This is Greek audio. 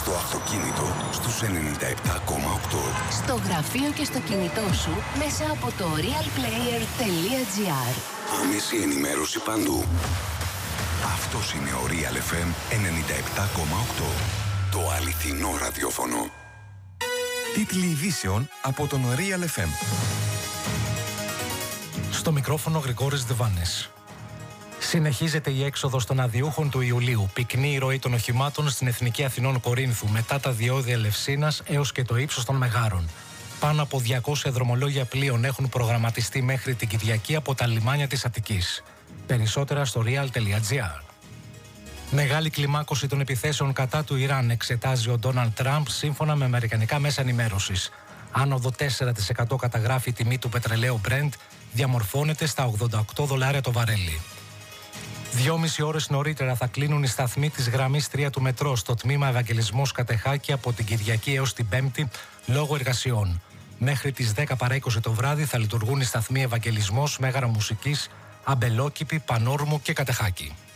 Το αυτοκίνητο στους 97,8. Στο γραφείο και στο κινητό σου μέσα από το realplayer.gr. Άμεση ενημέρωση παντού. Αυτός είναι ο Real FM 97,8. Το αληθινό ραδιόφωνο. Τίτλοι ειδήσεων από τον Real FM. Στο μικρόφωνο Γρηγόρης Δεβάνης. Συνεχίζεται η έξοδος των αδειούχων του Ιουλίου. Πυκνή η ροή των οχημάτων στην Εθνική Αθηνών Κορίνθου, μετά τα διόδια Ελευσίνας έως και το ύψος των Μεγάρων. Πάνω από 200 δρομολόγια πλοίων έχουν προγραμματιστεί μέχρι την Κυριακή από τα λιμάνια της Αττικής. Περισσότερα στο real.gr. Μεγάλη κλιμάκωση των επιθέσεων κατά του Ιράν εξετάζει ο Ντόναλντ Τραμπ σύμφωνα με αμερικανικά μέσα ενημέρωσης. Άνοδο 4% καταγράφει η τιμή του πετρελαίου Brent, διαμορφώνεται στα $88 το βαρέλι. 2,5 ώρες νωρίτερα θα κλείνουν οι σταθμοί της γραμμής 3 του μετρό στο τμήμα Ευαγγελισμός Κατεχάκη από την Κυριακή έως την Πέμπτη λόγω εργασιών. Μέχρι τις 10 παρά 20 το βράδυ θα λειτουργούν οι σταθμοί Ευαγγελισμός, Μέγαρα Μουσικής, Αμπελόκηπη, Πανόρμου και Κατεχάκη.